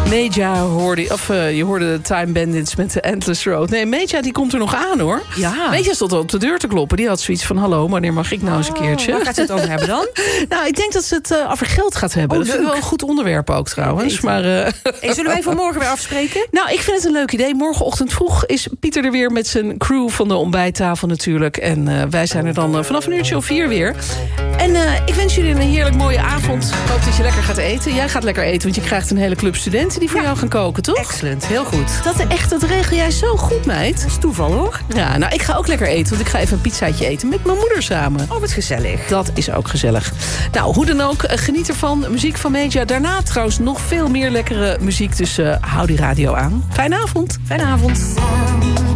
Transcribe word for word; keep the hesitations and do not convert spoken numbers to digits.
Meja hoorde, of uh, je hoorde de Time Bandits met de Endless Road. Nee, Meja die komt er nog aan hoor. Ja. Meja stond al op de deur te kloppen. Die had zoiets van, hallo, wanneer mag ik nou eens een keertje? Waar gaat ze het over hebben dan? Nou, ik denk dat ze het uh, over geld gaat hebben. Oh, dat is wel een goed onderwerp ook trouwens. Maar, uh... hey, zullen wij voor morgen weer afspreken? Nou, ik vind het een leuk idee. Morgenochtend vroeg is Pieter er weer met zijn crew van de ontbijttafel natuurlijk. En uh, wij zijn er dan uh, vanaf een uurtje of vier weer. En uh, ik wens jullie een heerlijk mooie avond. Ik hoop dat je lekker gaat eten. Jij gaat lekker eten, want je krijgt een hele club studenten die voor ja. jou gaan koken, toch? Excellent, heel goed. Dat, echt, dat regel jij zo goed, meid. Dat is toeval, hoor. Ja, nou, ik ga ook lekker eten, want ik ga even een pizzaatje eten met mijn moeder samen. Oh, wat gezellig. Dat is ook gezellig. Nou, hoe dan ook, geniet ervan. Muziek van Meja. Daarna trouwens nog veel meer lekkere muziek, dus uh, hou die radio aan. Fijne avond. Fijne avond.